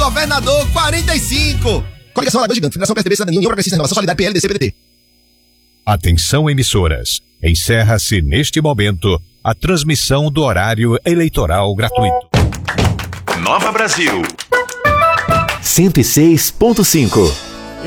Governador 45. Coligação Alagoas Gigante, Federação PSDB, Cidadania, União Progressista, Renovação, Solidariedade, PL, DC, PDT. Atenção, emissoras. Encerra-se neste momento a transmissão do horário eleitoral gratuito. Nova Brasil 106.5